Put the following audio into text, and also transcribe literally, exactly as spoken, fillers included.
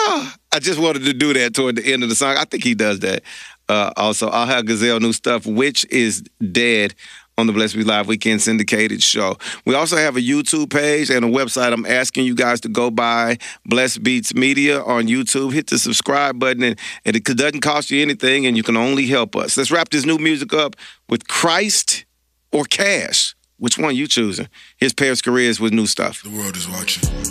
Oh, I just wanted to do that toward the end of the song. I think he does that. Uh, also, I'll have Gazelle new stuff, which is dead on the Blessed Be Live Weekend Syndicated show. We also have a YouTube page and a website. I'm asking you guys to go by Blessed Beats Media on YouTube. Hit the subscribe button, and, and it doesn't cost you anything, and you can only help us. Let's wrap this new music up with Christ or Cash. Which one you choosing? Here's Paris Careers with new stuff. The world is watching.